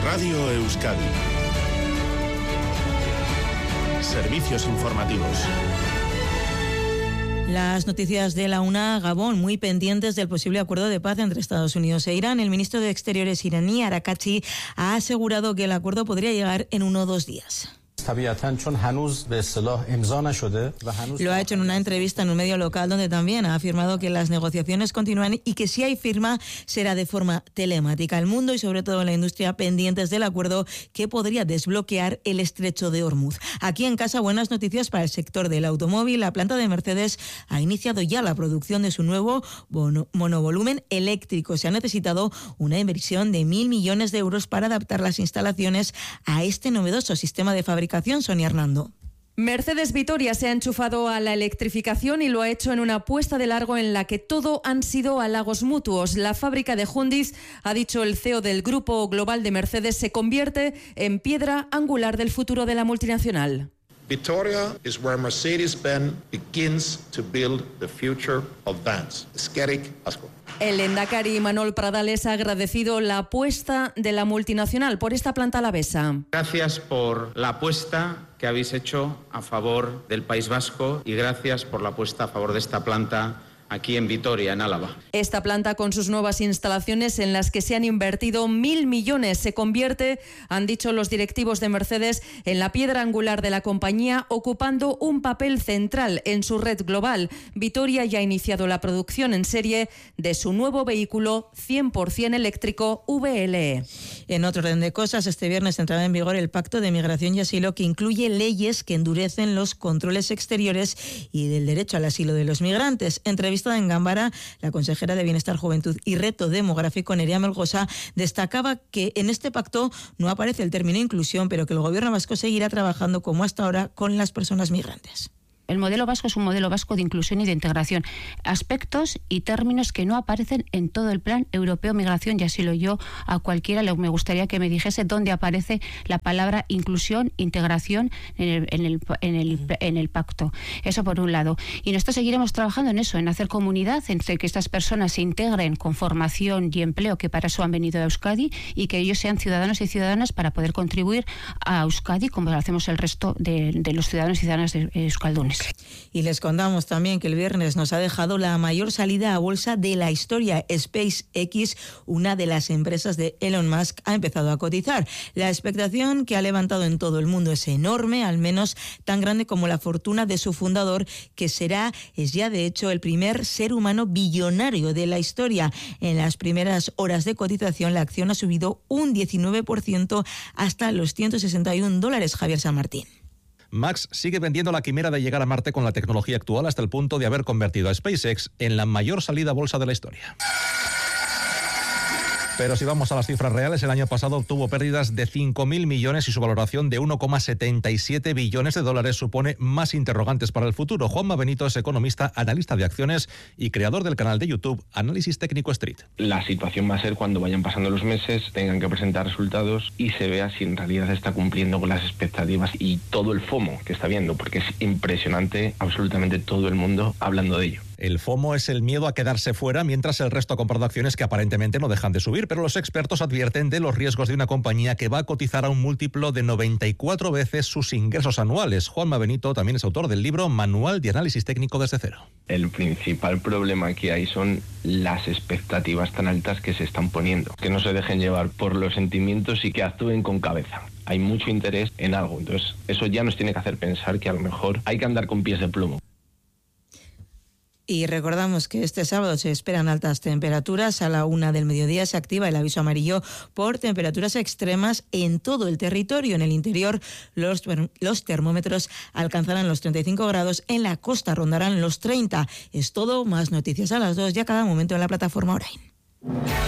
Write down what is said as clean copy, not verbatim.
Radio Euskadi. Servicios informativos. Las noticias de la UNA, Gabón, muy pendientes del posible acuerdo de paz entre Estados Unidos e Irán. El ministro de Exteriores iraní, Arakachi, ha asegurado que el acuerdo podría llegar en 1 o 2 días. Lo ha hecho en una entrevista en un medio local donde también ha afirmado que las negociaciones continúan y que si hay firma será de forma telemática. El mundo y sobre todo la industria pendientes del acuerdo que podría desbloquear el estrecho de Hormuz. Aquí en casa, buenas noticias para el sector del automóvil. La planta de Mercedes ha iniciado ya la producción de su nuevo monovolumen eléctrico. Se ha necesitado una inversión de 1.000 millones de euros para adaptar las instalaciones a este novedoso sistema de fabricación. Sonia Hernando. Mercedes Vitoria se ha enchufado a la electrificación y lo ha hecho en una apuesta de largo en la que todo han sido halagos mutuos. La fábrica de Jundiz, ha dicho el CEO del Grupo Global de Mercedes, se convierte en piedra angular del futuro de la multinacional. Vitoria is where Mercedes-Benz begins to build the future of vans. Eskerrik asko. El lehendakari Imanol Pradales ha agradecido la apuesta de la multinacional por esta planta alavesa. Gracias por la apuesta que habéis hecho a favor del País Vasco y gracias por la apuesta a favor de esta planta aquí en Vitoria, en Álava. Esta planta, con sus nuevas instalaciones en las que se han invertido 1.000 millones, se convierte, han dicho los directivos de Mercedes, en la piedra angular de la compañía, ocupando un papel central en su red global. Vitoria ya ha iniciado la producción en serie de su nuevo vehículo 100% eléctrico VLE. En otro orden de cosas, este viernes entrará en vigor el Pacto de Migración y Asilo, que incluye leyes que endurecen los controles exteriores y del derecho al asilo de los migrantes. Entrevistada en Gámbara, la consejera de Bienestar, Juventud y Reto Demográfico, Nerea Melgosa, destacaba que en este pacto no aparece el término inclusión, pero que el gobierno vasco seguirá trabajando como hasta ahora con las personas migrantes. El modelo vasco es un modelo vasco de inclusión y de integración. Aspectos y términos que no aparecen en todo el plan europeo migración y asilo. Yo a cualquiera me gustaría que me dijese dónde aparece la palabra inclusión, integración en el pacto. Eso por un lado. Y nosotros seguiremos trabajando en eso, en hacer comunidad, entre que estas personas se integren con formación y empleo, que para eso han venido a Euskadi, y que ellos sean ciudadanos y ciudadanas para poder contribuir a Euskadi como lo hacemos el resto de los ciudadanos y ciudadanas de euskaldunes. Y les contamos también que el viernes nos ha dejado la mayor salida a bolsa de la historia. SpaceX, una de las empresas de Elon Musk, ha empezado a cotizar. La expectación que ha levantado en todo el mundo es enorme, al menos tan grande como la fortuna de su fundador, que es ya de hecho el primer ser humano billonario de la historia. En las primeras horas de cotización, la acción ha subido un 19% hasta los $161. Javier San Martín. Max sigue vendiendo la quimera de llegar a Marte con la tecnología actual hasta el punto de haber convertido a SpaceX en la mayor salida a bolsa de la historia. Pero si vamos a las cifras reales, el año pasado obtuvo pérdidas de 5.000 millones y su valoración de 1,77 billones de dólares supone más interrogantes para el futuro. Juanma Benito es economista, analista de acciones y creador del canal de YouTube Análisis Técnico Street. La situación va a ser cuando vayan pasando los meses, tengan que presentar resultados y se vea si en realidad está cumpliendo con las expectativas y todo el FOMO que está viendo, porque es impresionante, absolutamente todo el mundo hablando de ello. El FOMO es el miedo a quedarse fuera, mientras el resto ha comprado acciones que aparentemente no dejan de subir, pero los expertos advierten de los riesgos de una compañía que va a cotizar a un múltiplo de 94 veces sus ingresos anuales. Juanma Benito también es autor del libro Manual de Análisis Técnico desde cero. El principal problema que hay son las expectativas tan altas que se están poniendo. Que no se dejen llevar por los sentimientos y que actúen con cabeza. Hay mucho interés en algo, entonces eso ya nos tiene que hacer pensar que a lo mejor hay que andar con pies de plomo. Y recordamos que este sábado se esperan altas temperaturas. A la 1 del mediodía se activa el aviso amarillo por temperaturas extremas en todo el territorio. En el interior los termómetros alcanzarán los 35 grados, en la costa rondarán los 30. Es todo, más noticias a las 2 y a cada momento en la plataforma Orain.